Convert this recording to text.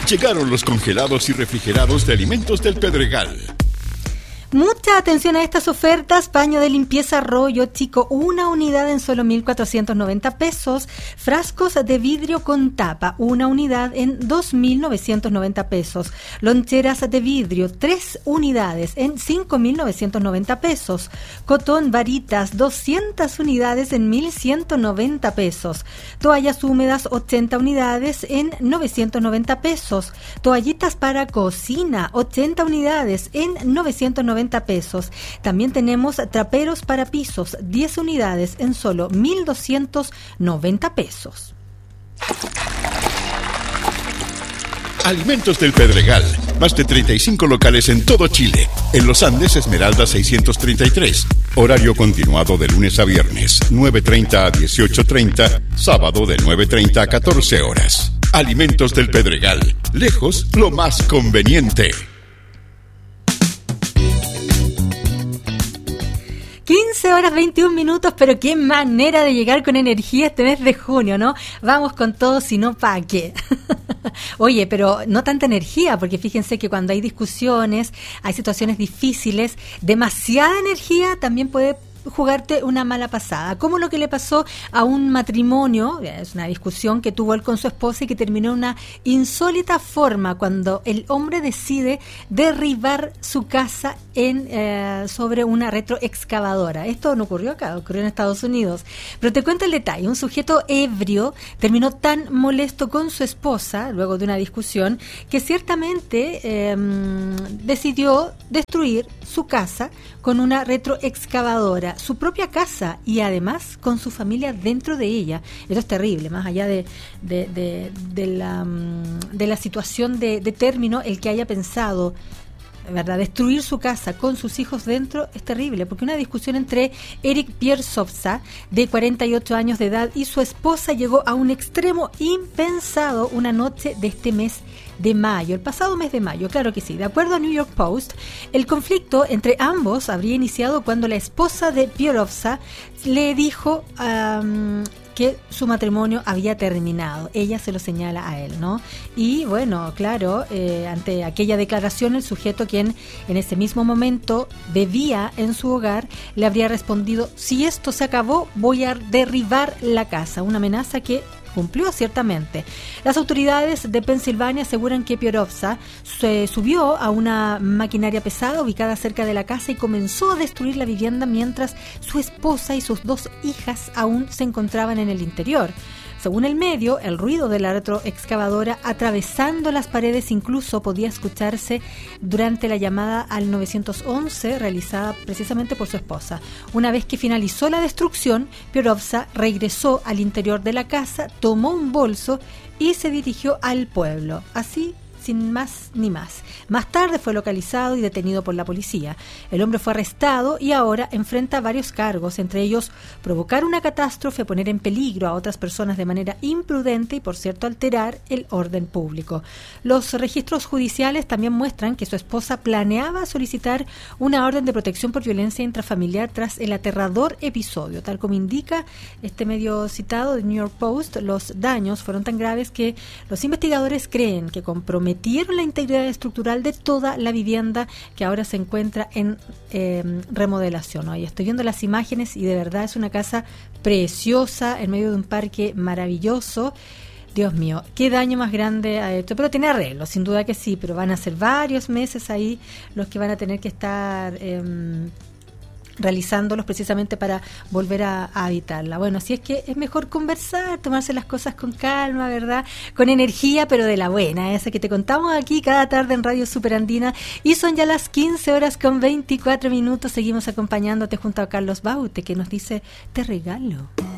Llegaron los congelados y refrigerados de Alimentos del Pedregal. Mucha atención a estas ofertas. Paño de limpieza rollo chico, una unidad en solo 1.490 pesos. Frascos de vidrio con tapa, una unidad en 2.990 pesos. Loncheras de vidrio, 3 unidades en 5.990 pesos. Cotón varitas, 200 unidades en 1.190 pesos. Toallas húmedas, 80 unidades en 990 pesos. Toallitas para cocina, 80 unidades en 990 pesos. También tenemos traperos para pisos, 10 unidades en solo 1.290 pesos. Alimentos del Pedregal. Más de 35 locales en todo Chile. En Los Andes, Esmeralda 633. Horario continuado de lunes a viernes, 9:30 a 18:30. Sábado de 9:30 a 14 horas. Alimentos del Pedregal. Lejos, lo más conveniente. 15 horas 21 minutos, pero qué manera de llegar con energía este mes de junio, ¿no? Vamos con todo, si no, ¿pa' qué? Oye, pero no tanta energía, porque fíjense que cuando hay discusiones, hay situaciones difíciles, demasiada energía también puede jugarte una mala pasada, como lo que le pasó a un matrimonio. Es una discusión que tuvo él con su esposa y que terminó en una insólita forma cuando el hombre decide derribar su casa sobre una retroexcavadora. Esto no ocurrió acá, ocurrió en Estados Unidos. Pero te cuento el detalle. Un sujeto ebrio terminó tan molesto con su esposa, luego de una discusión, que ciertamente decidió destruir su casa con una retroexcavadora, su propia casa, y además con su familia dentro de ella. Esto es terrible, más allá de la situación de término, el que haya pensado, ¿verdad?, destruir su casa con sus hijos dentro es terrible, porque una discusión entre Eric Piersovsa, de 48 años de edad, y su esposa llegó a un extremo impensado una noche de este mes de mayo, el pasado mes de mayo, claro que sí. De acuerdo a New York Post, el conflicto entre ambos habría iniciado cuando la esposa de Piersovsa le dijo que su matrimonio había terminado. Ella se lo señala a él, ¿no? Y bueno, claro, ante aquella declaración, el sujeto, quien en ese mismo momento bebía en su hogar, le habría respondido: si esto se acabó, voy a derribar la casa. Una amenaza que cumplió ciertamente. Las autoridades de Pensilvania aseguran que Piersovsa se subió a una maquinaria pesada ubicada cerca de la casa y comenzó a destruir la vivienda mientras su esposa y sus 2 hijas aún se encontraban en el interior. Según el medio, el ruido de la retroexcavadora atravesando las paredes incluso podía escucharse durante la llamada al 911 realizada precisamente por su esposa. Una vez que finalizó la destrucción, Piersovsa regresó al interior de la casa, tomó un bolso y se dirigió al pueblo. Así, sin más ni más. Más tarde fue localizado y detenido por la policía. El hombre fue arrestado y ahora enfrenta varios cargos, entre ellos provocar una catástrofe, poner en peligro a otras personas de manera imprudente y, por cierto, alterar el orden público. Los registros judiciales también muestran que su esposa planeaba solicitar una orden de protección por violencia intrafamiliar tras el aterrador episodio. Tal como indica este medio citado de New York Post, los daños fueron tan graves que los investigadores creen que comprometieron la integridad estructural de toda la vivienda, que ahora se encuentra en remodelación, ¿no? Y estoy viendo las imágenes y de verdad es una casa preciosa en medio de un parque maravilloso. Dios mío, qué daño más grande ha hecho, pero tiene arreglo, sin duda que sí, pero van a ser varios meses ahí los que van a tener que estar realizándolos precisamente para volver a habitarla. Bueno, así es que es mejor conversar, tomarse las cosas con calma, ¿verdad? Con energía, pero de la buena, esa que te contamos aquí cada tarde en Radio Superandina. Y son ya las 15 horas con 24 minutos. Seguimos acompañándote junto a Carlos Baute, que nos dice: te regalo.